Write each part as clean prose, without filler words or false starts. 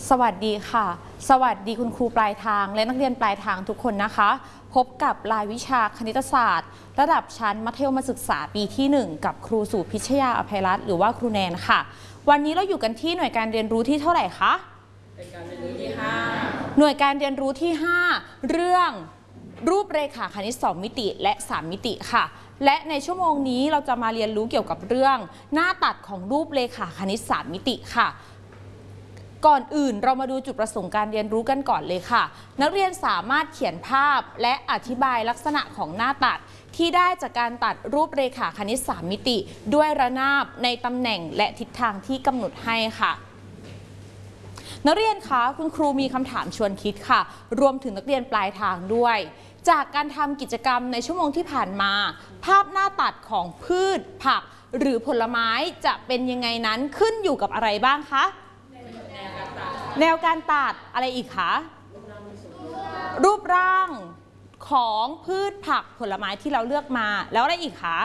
สวัสดีค่ะสวัสดีคุณครูปลายทางและนักเรียนปลายทางทุกคนนะคะพบกับรายวิชาคณิตศาสตร์ระดับชั้นมัธยมศึกษาปีที่ 1กับครูสุพิชยาอภัยรัตน์หรือว่าครูแนนค่ะวันนี้เราอยู่กันที่หน่วยการเรียนรู้ที่เท่าไหร่คะหน่วยการเรียนรู้ที่5หน่วยการเรียนรู้ที่5เรื่องรูปเรขาคณิต2มิติและ3มิติค่ะและในชั่วโมงนี้เราจะมาเรียนรู้เกี่ยวกับเรื่องหน้าตัดของรูปเรขาคณิต3มิติค่ะก่อนอื่นเรามาดูจุดประสงค์การเรียนรู้กันก่อนเลยค่ะนักเรียนสามารถเขียนภาพและอธิบายลักษณะของหน้าตัดที่ได้จากการตัดรูปเรขาคณิต3มิติด้วยระนาบในตำแหน่งและทิศทางที่กำหนดให้ค่ะนักเรียนคะคุณครูมีคำถามชวนคิดค่ะรวมถึงนักเรียนปลายทางด้วยจากการทำกิจกรรมในชั่วโมงที่ผ่านมาภาพหน้าตัดของพืชผักหรือผลไม้จะเป็นยังไงนั้นขึ้นอยู่กับอะไรบ้างคะแนวการตัดอะไรอีกคะรูปร่างของพืชผักผลไม้ที่เราเลือกมาแล้วอะไรอีกคะ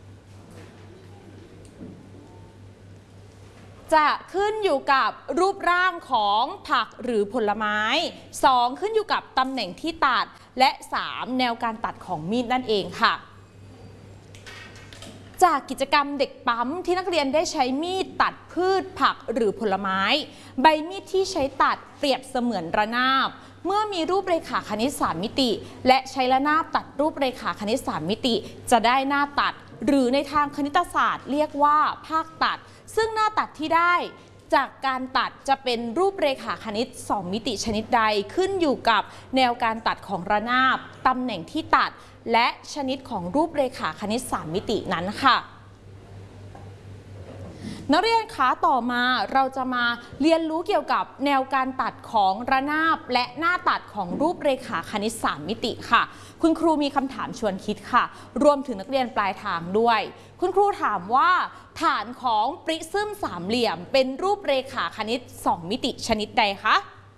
จะขึ้นอยู่กับรูปร่างของผักหรือผลไม้2ขึ้นอยู่กับตำแหน่งที่ตัดและ3แนวการตัดของมีดนั่นเองค่ะจากกิจกรรมเด็กปั๊มที่นักเรียนได้ใช้มีดตัดพืชผักหรือผลไม้ใบมีดที่ใช้ตัดเปรียบเสมือนระนาบเมื่อมีรูปเรขาคณิต3มิติและใช้ระนาบตัดรูปเรขาคณิต3มิติจะได้หน้าตัดหรือในทางคณิตศาสตร์เรียกว่าภาคตัดซึ่งหน้าตัดที่ได้จากการตัดจะเป็นรูปเรขาคณิต2มิติชนิดใดขึ้นอยู่กับแนวการตัดของระนาบตำแหน่งที่ตัดและชนิดของรูปเรขาคณิต3มิตินั้นค่ะนักเรียนคะต่อมาเราจะมาเรียนรู้เกี่ยวกับแนวการตัดของระนาบและหน้าตัดของรูปเรขาคณิต3มิติค่ะคุณครูมีคำถามชวนคิดค่ะรวมถึงนักเรียนปลายทางด้วยคุณครูถามว่าฐานของปริซึมสามเหลี่ยมเป็นรูปเรขาคณิต2มิติชนิดใดคะ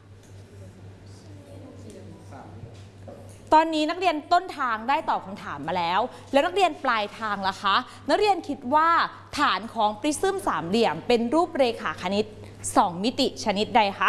ตอนนี้นักเรียนต้นทางได้ตอบคำถามมาแล้วนักเรียนปลายทางล่ะคะนักเรียนคิดว่าฐานของปริซึมสามเหลี่ยมเป็นรูปเรขาคณิต2มิติชนิดใดคะ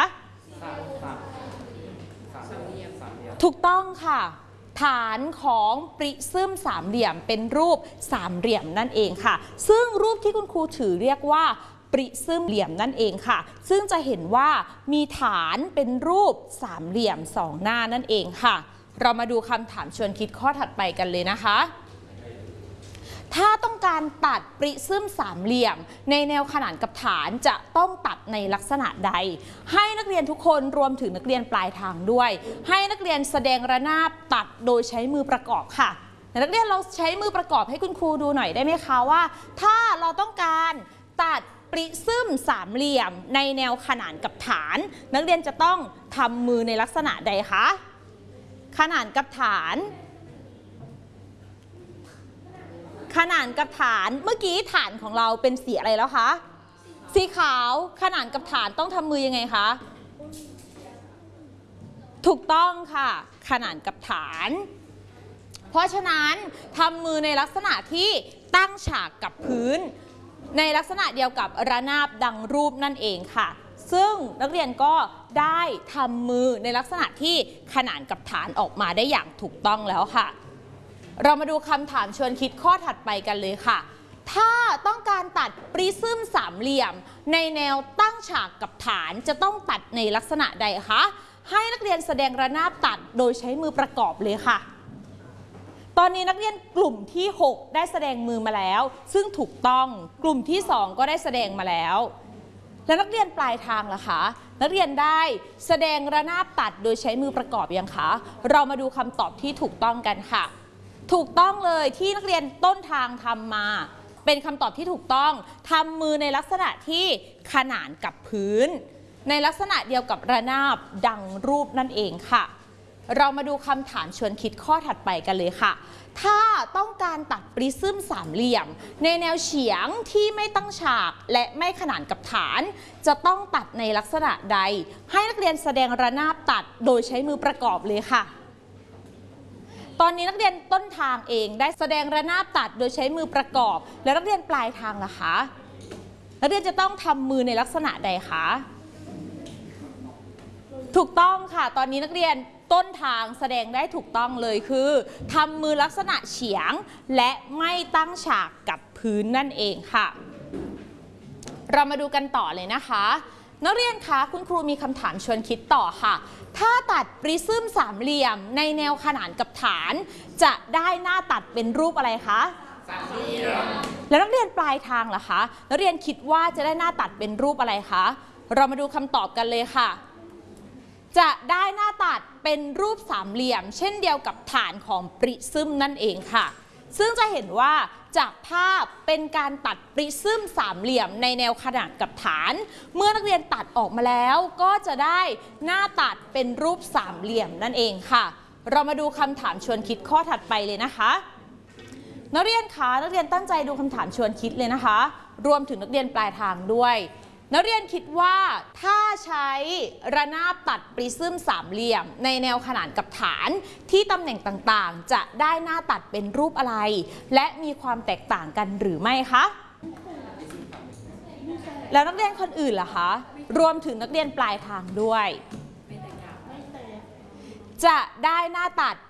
ถูกต้องค่ะฐานของปริซึมสามเหลี่ยมเป็นรูปสามเหลี่ยมนั่นเองค่ะซึ่งรูปที่คุณครูถือเรียกว่าปริซึมเหลี่ยมนั่นเองค่ะซึ่งจะเห็นว่ามีฐานเป็นรูปสามเหลี่ยม2หน้านั่นเองค่ะเรามาดูคำถามชวนคิดข้อถัดไปกันเลยนะคะถ้าต้องการตัดปริซึมสามเหลี่ยมในแนวขนานกับฐานจะต้องตัดในลักษณะใดให้นักเรียนทุกคนรวมถึงนักเรียนปลายทางด้วยให้นักเรียนแสดงระนาบตัดโดยใช้มือประกอบค่ะนักเรียนเราใช้มือประกอบให้คุณครูดูหน่อยได้ไหมคะว่าถ้าเราต้องการตัดปริซึมสามเหลี่ยมในแนวขนานกับฐานนักเรียนจะต้องทำมือในลักษณะใดคะขนานกับฐานขนานกับฐานเมื่อกี้ฐานของเราเป็นสีอะไรแล้วคะสีขาวขนานกับฐานต้องทำมือยังไงคะถูกต้องค่ะขนานกับฐานเพราะฉะนั้นทำมือในลักษณะที่ตั้งฉากกับพื้นในลักษณะเดียวกับระนาบดังรูปนั่นเองค่ะซึ่งนักเรียนก็ได้ทำมือในลักษณะที่ขนานกับฐานออกมาได้อย่างถูกต้องแล้วค่ะเรามาดูคำถามชวนคิดข้อถัดไปกันเลยค่ะถ้าต้องการตัดปริซึมสามเหลี่ยมในแนวตั้งฉากกับฐานจะต้องตัดในลักษณะใดคะให้นักเรียนแสดงระนาบตัดโดยใช้มือประกอบเลยค่ะตอนนี้นักเรียนกลุ่มที่6ได้แสดงมือมาแล้วซึ่งถูกต้องกลุ่มที่2ก็ได้แสดงมาแล้วและนักเรียนปลายทางล่ะคะนักเรียนได้แสดงระนาบตัดโดยใช้มือประกอบยังคะเรามาดูคำตอบที่ถูกต้องกันค่ะถูกต้องเลยที่นักเรียนต้นทางทำมาเป็นคำตอบที่ถูกต้องทำมือในลักษณะที่ขนานกับพื้นในลักษณะเดียวกับระนาบดังรูปนั่นเองค่ะเรามาดูคำถามชวนคิดข้อถัดไปกันเลยค่ะถ้าต้องการตัดปริซึมสามเหลี่ยมในแนวเฉียงที่ไม่ตั้งฉากและไม่ขนานกับฐานจะต้องตัดในลักษณะใดให้นักเรียนแสดงระนาบตัดโดยใช้มือประกอบเลยค่ะตอนนี้นักเรียนต้นทางเองได้แสดงระนาบตัดโดยใช้มือประกอบแล้วนักเรียนปลายทางล่ะคะนักเรียนจะต้องทำมือในลักษณะใดคะถูกต้องค่ะตอนนี้นักเรียนต้นทางแสดงได้ถูกต้องเลยคือทำมือลักษณะเฉียงและไม่ตั้งฉากกับพื้นนั่นเองค่ะเรามาดูกันต่อเลยนะคะนักเรียนคะคุณครูมีคำถามชวนคิดต่อค่ะถ้าตัดปริซึมสามเหลี่ยมในแนวขนานกับฐานจะได้หน้าตัดเป็นรูปอะไรคะสามเหลี่ยมแล้วนักเรียนปลายทางล่ะคะนักเรียนคิดว่าจะได้หน้าตัดเป็นรูปอะไรคะเรามาดูคำตอบกันเลยค่ะจะได้หน้าตัดเป็นรูปสามเหลี่ยมเช่นเดียวกับฐานของปริซึมนั่นเองค่ะซึ่งจะเห็นว่าจากภาพเป็นการตัดปริซึมสามเหลี่ยมในแนวขนานกับฐานเมื่อนักเรียนตัดออกมาแล้วก็จะได้หน้าตัดเป็นรูปสามเหลี่ยมนั่นเองค่ะเรามาดูคำถามชวนคิดข้อถัดไปเลยนะคะนักเรียนคะนักเรียนตั้งใจดูคำถามชวนคิดเลยนะคะรวมถึงนักเรียนปลายทางด้วยนักเรียนคิดว่าถ้าใช้ระนาบตัดปริซึมสามเหลี่ยมในแนวขนานกับฐานที่ตำแหน่งต่างๆจะได้หน้าตัดเป็นรูปอะไรและมีความแตกต่างกันหรือไม่คะแล้วนักเรียนคนอื่นล่ะคะรวมถึงนักเรียนปลายทางด้วยจะได้หน้าตัด